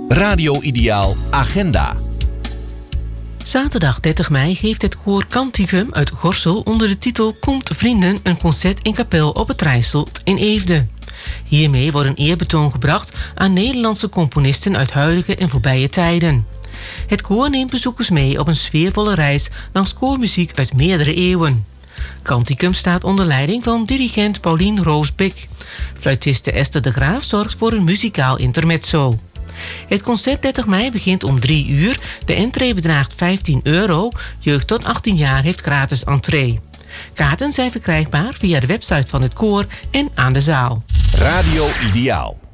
Radio Ideaal Agenda. Zaterdag 30 mei geeft het koor Canticum uit Gorssel onder de titel Komt Vrienden een concert in kapel op het Rijsselt in Eefde. Hiermee wordt een eerbetoon gebracht aan Nederlandse componisten uit huidige en voorbije tijden. Het koor neemt bezoekers mee op een sfeervolle reis langs koormuziek uit meerdere eeuwen. Canticum staat onder leiding van dirigent Paulien Roosbeek. Fluitiste Esther de Graaf zorgt voor een muzikaal intermezzo. Het concert 30 mei begint om 3 uur. De entree bedraagt €15. Jeugd tot 18 jaar heeft gratis entree. Kaarten zijn verkrijgbaar via de website van het koor en aan de zaal. Radio Ideaal.